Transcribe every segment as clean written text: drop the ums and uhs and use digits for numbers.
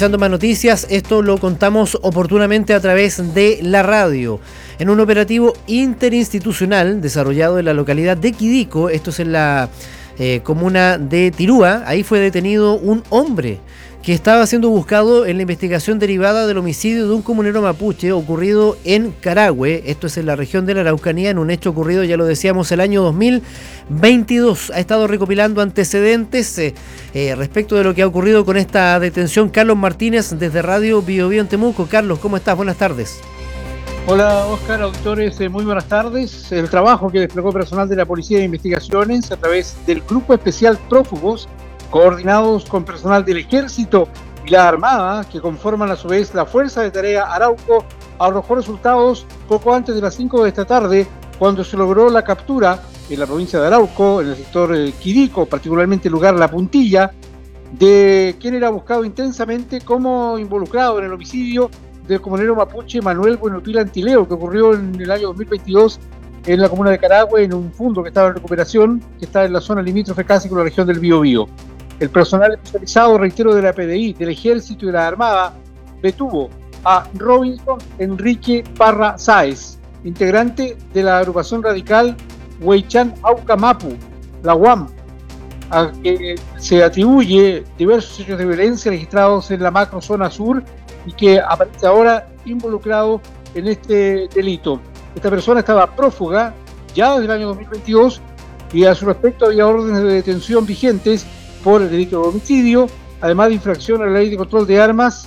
revisando más noticias. Esto lo contamos oportunamente a través de la radio. En un operativo interinstitucional desarrollado en la localidad de Quidico, esto es en la comuna de Tirúa, ahí fue detenido un hombre que estaba siendo buscado en la investigación derivada del homicidio de un comunero mapuche ocurrido en Carahue, esto es en la región de la Araucanía, en un hecho ocurrido, ya lo decíamos, el año 2022. Ha estado recopilando antecedentes respecto de lo que ha ocurrido con esta detención. Carlos Martínez, desde Radio Bio Bio en Temuco. Carlos, ¿cómo estás? Buenas tardes. Hola, Oscar, auditores, muy buenas tardes. El trabajo que desplegó personal de la Policía de Investigaciones a través del Grupo Especial Prófugos, coordinados con personal del Ejército y la Armada, que conforman a su vez la Fuerza de Tarea Arauco, arrojó resultados poco antes de las 5 de esta tarde, cuando se logró la captura en la provincia de Arauco, en el sector Quidico, particularmente el lugar La Puntilla, de quien era buscado intensamente como involucrado en el homicidio del comunero mapuche Manuel Buenopil Antileo, que ocurrió en el año 2022 en la comuna de Carahue, en un fundo que estaba en recuperación, que está en la zona limítrofe casi con la región del Biobío. El personal especializado, reitero, de la PDI, del Ejército y de la Armada, detuvo a Robinson Enrique Parra Sáez, integrante de la agrupación radical Huaychán Aucamapu, la UAM, a que se atribuye diversos hechos de violencia registrados en la macrozona sur y que aparece ahora involucrado en este delito. Esta persona estaba prófuga ya desde el año 2022 y a su respecto había órdenes de detención vigentes por el delito de homicidio, además de infracción a la ley de control de armas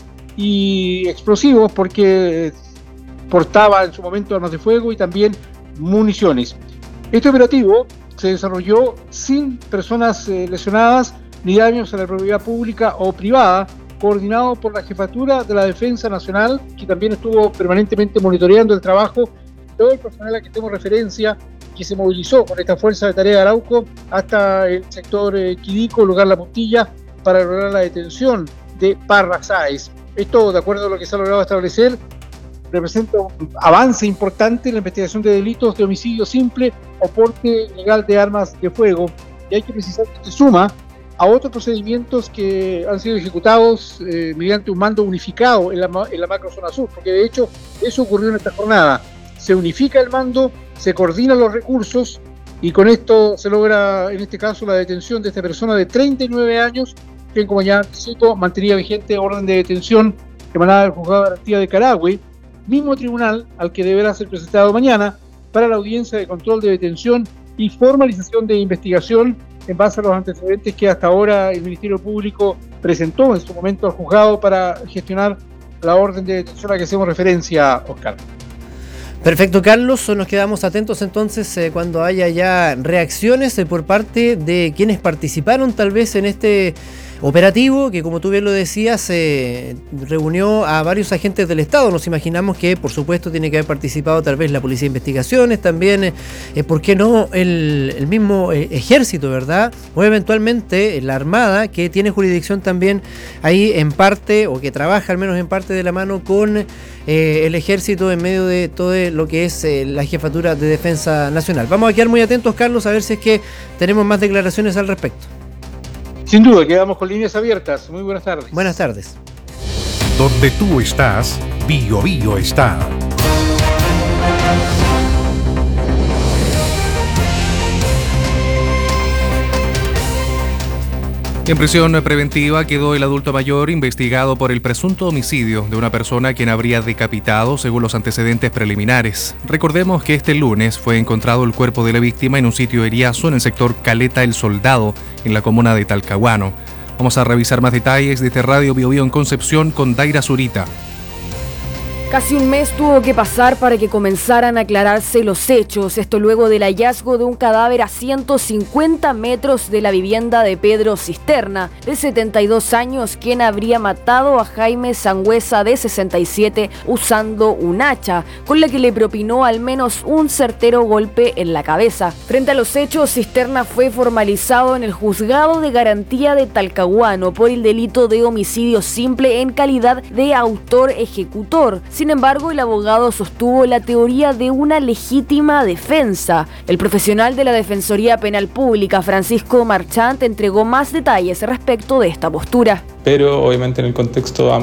y explosivos, porque portaba en su momento armas de fuego y también municiones. Este operativo se desarrolló sin personas lesionadas ni daños a la propiedad pública o privada, coordinado por la Jefatura de la Defensa Nacional, que también estuvo permanentemente monitoreando el trabajo. Todo el personal a que tenemos referencia, que se movilizó con esta Fuerza de Tarea de Arauco hasta el sector Quidico, lugar La Puntilla, para lograr la detención de Parra Sáez. Esto, de acuerdo a lo que se ha logrado establecer, representa un avance importante en la investigación de delitos de homicidio simple o porte ilegal de armas de fuego. Y hay que precisar que se suma a otros procedimientos que han sido ejecutados mediante un mando unificado en la macrozona sur, porque de hecho eso ocurrió en esta jornada. Se unifica el mando, se coordinan los recursos y con esto se logra, en este caso, la detención de esta persona de 39 años, que, como ya anticipo, mantenía vigente orden de detención emanada del Juzgado de Garantía de Carahue, mismo tribunal al que deberá ser presentado mañana para la audiencia de control de detención y formalización de investigación en base a los antecedentes que hasta ahora el Ministerio Público presentó en su momento al juzgado para gestionar la orden de detención a la que hacemos referencia, Oscar. Perfecto, Carlos, nos quedamos atentos entonces cuando haya ya reacciones por parte de quienes participaron tal vez en este operativo que, como tú bien lo decías, reunió a varios agentes del Estado. Nos imaginamos que, por supuesto, tiene que haber participado tal vez la Policía de Investigaciones, también, ¿por qué no?, el mismo Ejército, ¿verdad? O eventualmente la Armada, que tiene jurisdicción también ahí en parte, o que trabaja al menos en parte de la mano con el Ejército en medio de todo lo que es la Jefatura de Defensa Nacional. Vamos a quedar muy atentos, Carlos, a ver si es que tenemos más declaraciones al respecto. Sin duda, quedamos con líneas abiertas. Muy buenas tardes. Buenas tardes. Donde tú estás, Bio Bio está. En prisión preventiva quedó el adulto mayor investigado por el presunto homicidio de una persona a quien habría decapitado según los antecedentes preliminares. Recordemos que este lunes fue encontrado el cuerpo de la víctima en un sitio eriazo en el sector Caleta El Soldado, en la comuna de Talcahuano. Vamos a revisar más detalles desde Radio Bio Bio en Concepción con Daira Zurita. Casi un mes tuvo que pasar para que comenzaran a aclararse los hechos. Esto luego del hallazgo de un cadáver a 150 metros de la vivienda de Pedro Cisterna, de 72 años, quien habría matado a Jaime Sangüesa, de 67, usando un hacha, con la que le propinó al menos un certero golpe en la cabeza. Frente a los hechos, Cisterna fue formalizado en el Juzgado de Garantía de Talcahuano por el delito de homicidio simple en calidad de autor ejecutor. Sin embargo, el abogado sostuvo la teoría de una legítima defensa. El profesional de la Defensoría Penal Pública, Francisco Marchant, entregó más detalles respecto de esta postura. Pero obviamente en el contexto